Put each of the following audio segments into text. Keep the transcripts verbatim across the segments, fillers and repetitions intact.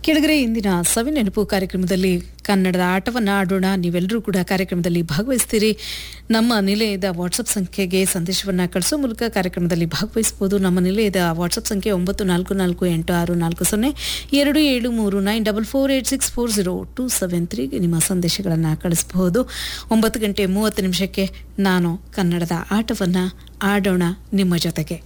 ಕೆಳಗರೆ ಇಂದಿನ ಸವಿನೆನಪು ಕಾರ್ಯಕ್ರಮದಲ್ಲಿ ಕನ್ನಡದ ಆಟವನ್ನು ಆಡೋಣ. ನೀವೆಲ್ಲರೂ ಕೂಡ ಕಾರ್ಯಕ್ರಮದಲ್ಲಿ ಭಾಗವಹಿಸ್ತೀರಿ. ನಮ್ಮ ನಿಲಯದ ವಾಟ್ಸಪ್ ಸಂಖ್ಯೆಗೆ ಸಂದೇಶವನ್ನು ಕಳಿಸೋ ಮೂಲಕ ಕಾರ್ಯಕ್ರಮದಲ್ಲಿ ಭಾಗವಹಿಸಬಹುದು. ನಮ್ಮ ನಿಲಯದ ವಾಟ್ಸಪ್ ಸಂಖ್ಯೆ ಒಂಬತ್ತು ನಾಲ್ಕು ನಾಲ್ಕು ಎಂಟು ಆರು ನಾಲ್ಕು ಸೊನ್ನೆ ಎರಡು ಏಳು ಮೂರು nine double four eight six four zero two seven ತ್ರೀಗೆ ನಿಮ್ಮ ಸಂದೇಶಗಳನ್ನು ಕಳಿಸಬಹುದು. ಒಂಬತ್ತು ಗಂಟೆ ಮೂವತ್ತು ನಿಮಿಷಕ್ಕೆ ನಾನು ಕನ್ನಡದ ಆಟವನ್ನು ಆಡೋಣ ನಿಮ್ಮ ಜೊತೆಗೆ.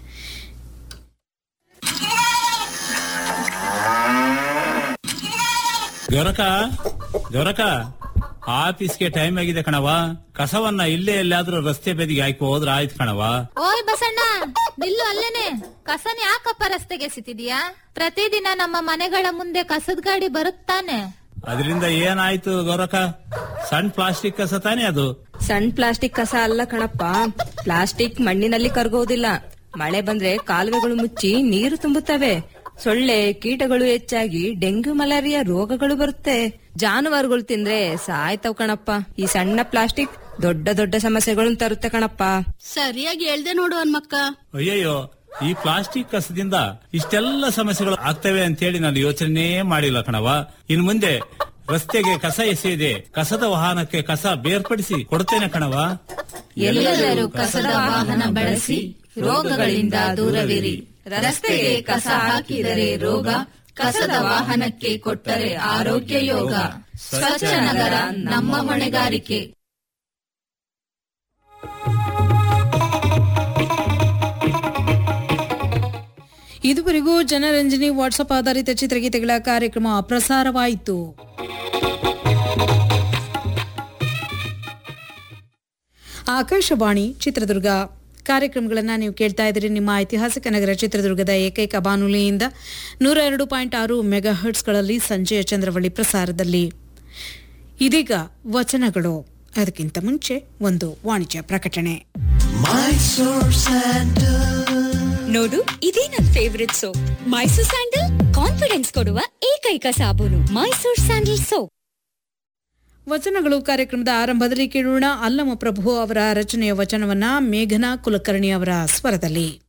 ಗೌರಕ ಗೌರಕ ಆಫೀಸ್ಗೆ ಟೈಮ್ ಆಗಿದೆ ಕಣವ. ಕಸವನ್ನ ಇಲ್ಲೇ ಎಲ್ಲಾದ್ರೂ ರಸ್ತೆ ಬದಿಗೆ ಹಾಕಿ ಹೋದ್ರ ಆಯ್ತು ಕಣವ. ಓಯ್ ಬಸಣ್ಣ, ನಿಲ್ಲು ಅಲ್ಲೇನೆ. ಕಸನ ಯಾಕಪ್ಪ ರಸ್ತೆಗೆ ಎಸಿತಿದ್ಯಾ? ಪ್ರತಿದಿನ ನಮ್ಮ ಮನೆಗಳ ಮುಂದೆ ಕಸದ ಗಾಡಿ ಬರುತ್ತಾನೆ. ಅದರಿಂದ ಏನಾಯ್ತು ಗೌರಕ? ಸಣ್ಣ ಪ್ಲಾಸ್ಟಿಕ್ ಕಸ ತಾನೇ ಅದು. ಸಣ್ಣ ಪ್ಲಾಸ್ಟಿಕ್ ಕಸ ಅಲ್ಲ ಕಣಪ್ಪ. ಪ್ಲಾಸ್ಟಿಕ್ ಮಣ್ಣಿನಲ್ಲಿ ಕರಗೋದಿಲ್ಲ. ಮಳೆ ಬಂದ್ರೆ ಕಾಲುವೆಗಳು ಮುಚ್ಚಿ ನೀರು ತುಂಬುತ್ತವೆ. ಸೊಳ್ಳೆ ಕೀಟಗಳು ಹೆಚ್ಚಾಗಿ ಡೆಂಗ್ಯೂ ಮಲೇರಿಯಾ ರೋಗಗಳು ಬರುತ್ತೆ. ಜಾನುವಾರುಗಳು ತಿಂದ್ರೆ ಸಾಯ್ತವ್ ಕಣಪ್ಪ. ಈ ಸಣ್ಣ ಪ್ಲಾಸ್ಟಿಕ್ ದೊಡ್ಡ ದೊಡ್ಡ ಸಮಸ್ಯೆಗಳನ್ನು ತರುತ್ತೆ ಕಣಪ್ಪ. ಸರಿಯಾಗಿ ಹೇಳ್ದೆ ನೋಡು ಹನ್ಮಕ್ಕ. ಅಯ್ಯಯ್ಯೋ, ಈ ಪ್ಲಾಸ್ಟಿಕ್ ಕಸದಿಂದ ಇಷ್ಟೆಲ್ಲ ಸಮಸ್ಯೆಗಳು ಆಗ್ತವೆ ಅಂತೇಳಿ ನಾನು ಯೋಚನೆ ಮಾಡಿಲ್ಲ ಕಣವ. ಇನ್ ಮುಂದೆ ರಸ್ತೆಗೆ ಕಸ ಎಸೆಯದೆ ಕಸದ ವಾಹನಕ್ಕೆ ಕಸ ಬೇರ್ಪಡಿಸಿ ಕೊಡ್ತೇನೆ ಕಣವ. ಎಲ್ಲರೂ ಕಸದ ವಾಹನ ಬಳಸಿ ರೋಗಗಳಿಂದ ದೂರವಿರಿ. ರಸ್ತೆಗೆ ಕಸ ಹಾಕಿದರೆ ರೋಗ, ಕಸದ ವಾಹನಕ್ಕೆ ಕೊಟ್ಟರೆ ಆರೋಗ್ಯ ಯೋಗ. ಸ್ವಚ್ಛ ನಗರ ನಮ್ಮ ಹೊಣೆಗಾರಿಕೆ. ಇದುವರೆಗೂ ಜನರಂಜನಿ ವಾಟ್ಸಪ್ ಆಧಾರಿತ ಚಿತ್ರಗೀತೆಗಳ ಕಾರ್ಯಕ್ರಮ ಪ್ರಸಾರವಾಯಿತು. ಆಕಾಶವಾಣಿ ಚಿತ್ರದುರ್ಗ ಕಾರ್ಯಕ್ರಮಗಳನ್ನು ನೀವು ಕೇಳ್ತಾ ಇದ್ದೀರಿ. ನಿಮ್ಮ ಐತಿಹಾಸಿಕ ನಗರ ಚಿತ್ರದುರ್ಗದ ಏಕೈಕ ಬಾನುಲಿಯಿಂದ ನೂರ ಎರಡು ಪಾಯಿಂಟ್ ಆರು ಮೆಗಾ ಹರ್ಟ್ಸ್ಗಳಲ್ಲಿ ಸಂಜೆಯ ಚಂದ್ರವಳ್ಳಿ ಪ್ರಸಾರದಲ್ಲಿ. ಇದೀಗ ವಚನಗಳು. ಅದಕ್ಕಿಂತ ಮುಂಚೆ ಒಂದು ವಾಣಿಜ್ಯ ಪ್ರಕಟಣೆ. ನೋಡು, ಇದೇ ನನ್ favourite soap. Mysore sandal confidence ಕೊಡುವ ಏಕೈಕ ಸಾಬೂನು ಮೈಸೂರ್ ಸ್ಯಾಂಡಲ್ ಸೋಪ್. ವಚನಗಳು ಕಾರ್ಯಕ್ರಮದ ಆರಂಭದಲ್ಲಿ ಕೇಳೋಣ ಅಲ್ಲಮ ಪ್ರಭು ಅವರ ರಚನೆಯ ವಚನವನ್ನ ಮೇಘನಾ ಕುಲಕರ್ಣಿ ಅವರ ಸ್ವರದಲ್ಲಿ.